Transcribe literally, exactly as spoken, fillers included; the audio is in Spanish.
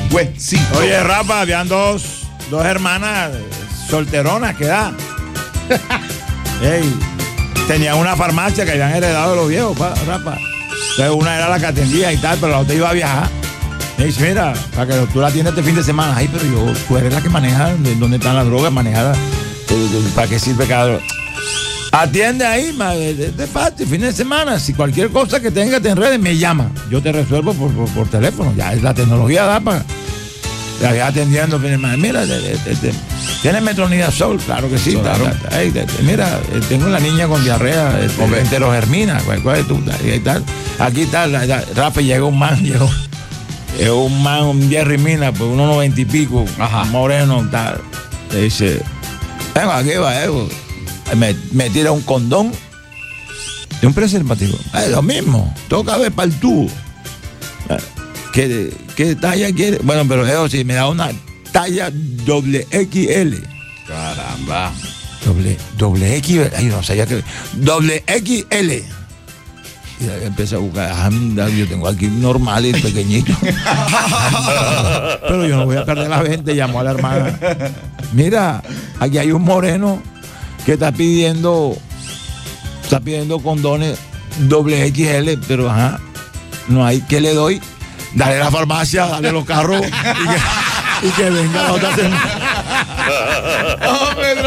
huesito. Oye, Rafa, habían dos, dos hermanas solteronas que da. Ey, tenían una farmacia que habían heredado de los viejos, pa, Rafa. Entonces una era la que atendía y tal, pero la otra iba a viajar. Me dice, mira, para que tú la tienes este fin de semana. Ay, pero yo, tú eres la que maneja de dónde están las drogas, manejadas. ¿Para qué sirve cada droga? Atiende ahí, ma, de, de, de fácil, fin de semana. Si cualquier cosa que tenga te enredes, me llama. Yo te resuelvo por, por, por teléfono. Ya la tecnología da para. La voy atendiendo fin de semana. Mira, de, de, de, de, ¿tienes metronidazol? Claro que sí. Claro. Ta, ta, ta, ay, de, de, mira, tengo una niña con diarrea, este, enterogermina. ¿Cuál, cuál es tu? Ahí tal. Aquí está, la, la, Rafa, llegó un man, llegó. Llegó un man, un Jerry Mina, pues unos noventa y pico, Ajá. moreno, tal. Le dice, vengo aquí, va, eh, Me, me tira un condón de un preservativo. Es lo mismo. Toca ver para el tubo. ¿Qué, ¿Qué talla quiere? Bueno, pero eso sí, me da una talla doble X L. Caramba. Doble, doble X, ay, no sabía que. Doble X L. Y empecé a buscar, anda, yo tengo aquí normal y pequeñito. Pero yo no voy a perder la venta. Llamó a la hermana. Mira, aquí hay un moreno que está pidiendo, está pidiendo condones doble X L, pero ajá, no hay. ¿Qué le doy? Dale a la farmacia, dale los carros y que, y que venga la otra semana.